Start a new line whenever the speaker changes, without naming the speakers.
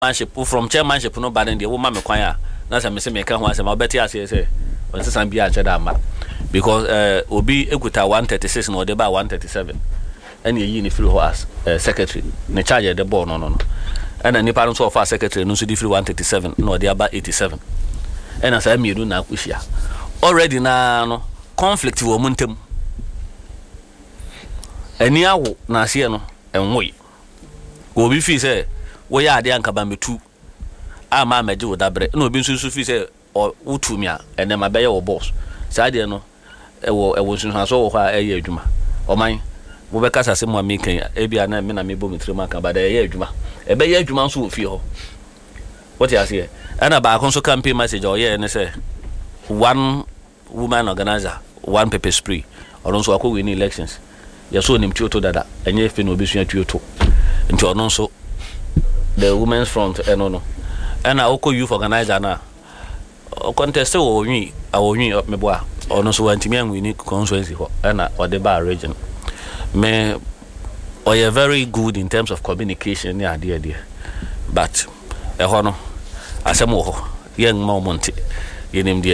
from chairmanship no bad the woman me kwan na say me say me ka ho asem obeti ase say on say bi a cheda ma because obi ekuta 136 no dey ba 137 and ye ni free ho as secretary ne charge the board no and any parents of our secretary no so di free 137 no dey about 87 and as I miedu na akuhia already na no conflict wo muntem ani awo na ase no enwoy obi fi say we ya ade anka ba metu ama meje wo dabre na obi nso fi say wutumi a ene ma beye wo boss sa de no ewo nso so wo ha eye adwuma oman wo be kasa se mo amekan e bia na me na me bo metri maka ba da eye adwuma e be ye adwuma nso wo fi ho what you say ana ba kon so campaign message o ye ne say one woman organizer one pepper spray or nso akọ win elections ye so nim tuoto dada enye fe no obesua tuoto nti ono nso the women's front no and I oko youth organizer na contest wo nwi awonwi meboa ono so wantimi anwini constituency ho na Odeba region me oye very good in terms of communication ya ade but ho no asem wo ho yen ma omonte yenim